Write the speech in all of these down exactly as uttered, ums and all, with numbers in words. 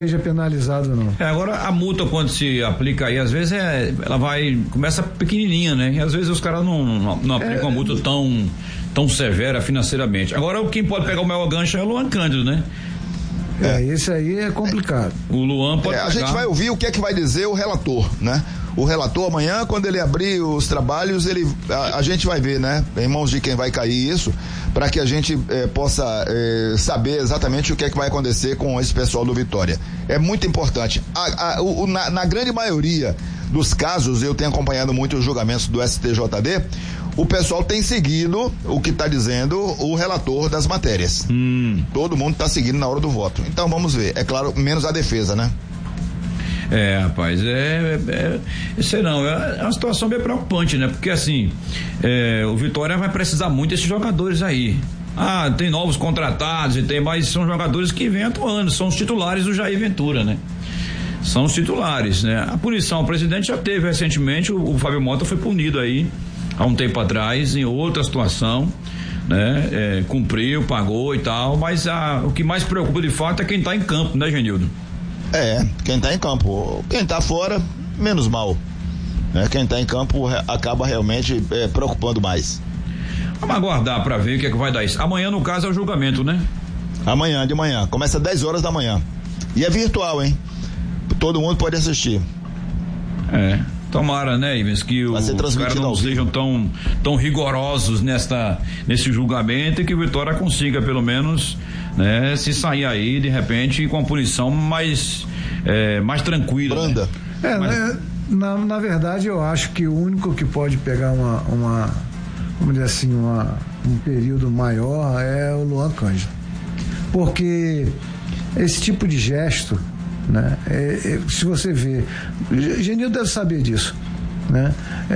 seja penalizado, não. É, agora a multa, quando se aplica aí, às vezes é, ela vai, começa pequenininha, né? E às vezes os caras não, não, não aplicam é, a multa tão, tão severa financeiramente. Agora, quem pode pegar o maior gancho é o Luan Cândido, né? É, é, esse aí é complicado. O Luan pode é, a pegar. gente vai ouvir o que é que vai dizer o relator, né? O relator amanhã, quando ele abrir os trabalhos, ele, a, a gente vai ver, né? Em mãos de quem vai cair isso, para que a gente eh, possa eh, saber exatamente o que é que vai acontecer com esse pessoal do Vitória. É muito importante. A, a, o, na, na grande maioria dos casos, eu tenho acompanhado muito os julgamentos do S T J D, o pessoal tem seguido o que está dizendo o relator das matérias. Hum. Todo mundo está seguindo na hora do voto. Então vamos ver. É claro, menos a defesa, né? É, rapaz, é, é, é sei não, é uma situação bem preocupante, né? Porque assim, é, o Vitória vai precisar muito desses jogadores aí. Ah, tem novos contratados e tem, mas são jogadores que vêm atuando, são os titulares do Jair Ventura, né? São os titulares, né? A punição, o presidente já teve recentemente, o, o Fábio Mota foi punido aí há um tempo atrás, em outra situação, né? É, cumpriu, pagou e tal, mas a, o que mais preocupa de fato é quem tá em campo, né, Genildo? É, quem tá em campo. Quem tá fora, menos mal. Né? Quem tá em campo acaba realmente é, preocupando mais. Vamos aguardar pra ver o que é que vai dar isso. Amanhã, no caso, é o julgamento, né? Amanhã, de manhã. Começa às dez horas da manhã. E é virtual, hein? Todo mundo pode assistir. É. Tomara, né, Ivens, que o, os caras não sejam tão, tão rigorosos nesta, nesse julgamento e que o Vitória consiga, pelo menos, né, se sair aí, de repente, com a punição mais, é, mais tranquila. Branda. Né? É, Mas... né, na, na verdade, eu acho que o único que pode pegar uma, uma vamos dizer assim, uma, um período maior é o Luan Cândido. Porque esse tipo de gesto, né? É, é, se você vê, Genildo deve saber disso, né?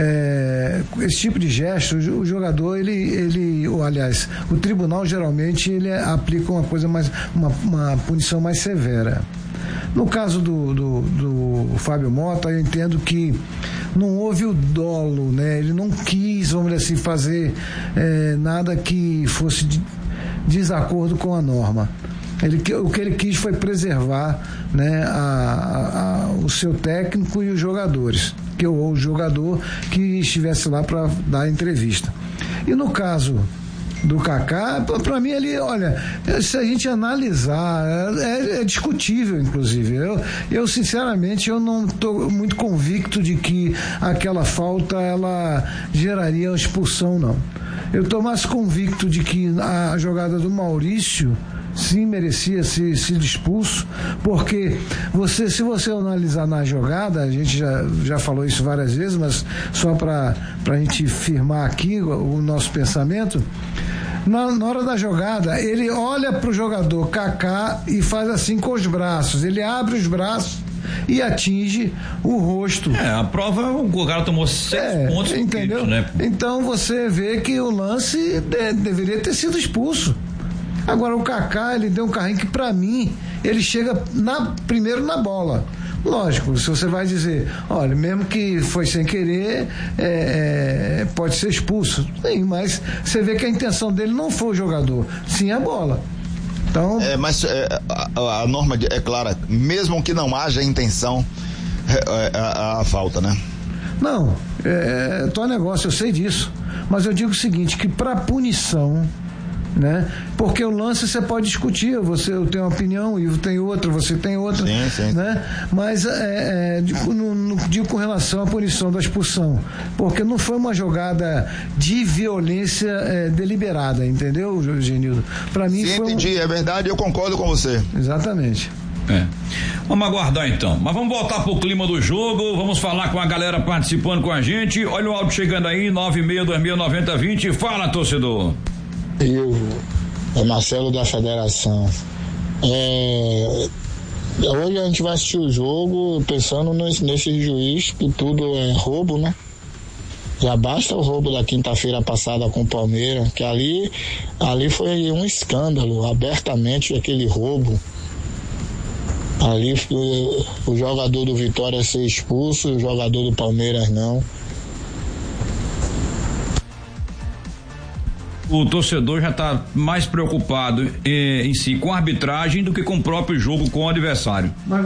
É, esse tipo de gesto, o jogador, ele, ele ou aliás, o tribunal geralmente ele aplica uma coisa mais, uma, uma punição mais severa. No caso do, do, do Fábio Mota, eu entendo que não houve o dolo, né? Ele não quis, vamos dizer assim, fazer é, nada que fosse de desacordo com a norma. Ele, o que ele quis foi preservar, né, a, a, a, o seu técnico e os jogadores, que ou o jogador que estivesse lá para dar a entrevista. E no caso do Kaká, para mim ali, olha, se a gente analisar, é, é discutível, inclusive. Eu, eu sinceramente, eu não estou muito convicto de que aquela falta ela geraria uma expulsão, não. Eu estou mais convicto de que a jogada do Maurício sim merecia ser, ser expulso, porque você, se você analisar na jogada, a gente já, já falou isso várias vezes, mas só para a gente firmar aqui o, o nosso pensamento, na, na hora da jogada, ele olha para o jogador Kaká e faz assim com os braços, ele abre os braços e atinge o rosto. É, a prova, o cara tomou seis é, pontos, entendeu? Quinto, né? Então você vê que o lance de, deveria ter sido expulso. Agora o Kaká, ele deu um carrinho que pra mim, ele chega na, primeiro na bola. Lógico, se você vai dizer, olha, mesmo que foi sem querer, é, é, pode ser expulso. Sim, mas você vê que a intenção dele não foi o jogador, sim a bola. Então... É, mas é, a, a norma é clara, mesmo que não haja intenção, é, a, a falta, né? Não, é, é teu negócio, eu sei disso. Mas eu digo o seguinte, que pra punição, né? Porque o lance você pode discutir, você eu tenho uma opinião, o Ivo tem outra, você tem outra, sim, sim. Né? Mas é, é, digo, no, no, digo com relação à punição da expulsão, porque não foi uma jogada de violência é, deliberada, entendeu, Genildo? Para mim sim, foi entendi, um... é verdade, eu concordo com você. Exatamente. É. Vamos aguardar então, mas vamos voltar pro clima do jogo, vamos falar com a galera participando com a gente. Olha o áudio chegando aí, nove seis dois seis nove zero dois zero. Fala, torcedor. Eu, é Marcelo da Federação. É, hoje a gente vai assistir o jogo pensando nesse, nesse juiz, que tudo é roubo, né? Já basta o roubo da quinta-feira passada com o Palmeiras, que ali, ali foi um escândalo, abertamente aquele roubo. Ali o, o jogador do Vitória ser expulso, o jogador do Palmeiras não. o torcedor já está mais preocupado em, em si com a arbitragem do que com o próprio jogo com o adversário. Mas